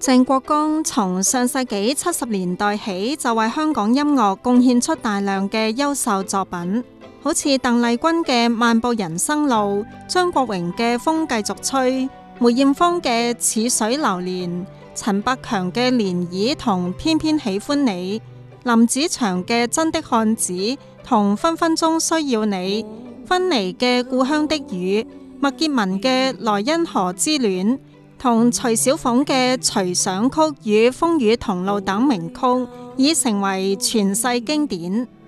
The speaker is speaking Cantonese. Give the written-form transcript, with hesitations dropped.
鄭國江從上世紀70年代起就為香港音樂貢獻出大量嘅優秀作品，好似鄧麗君嘅《漫步人生路》、張國榮嘅《風繼續吹》、梅艷芳嘅《似水流年》、陳百強嘅《漣漪》同《偏偏喜歡你》、林子祥嘅《真的漢子》同《分分鐘需要你》、薰妮嘅《故鄉的雨》、麥潔文嘅《萊茵河之戀》同徐小鳳嘅《隨想曲》與《風雨同路》等名曲，已成為傳世經典。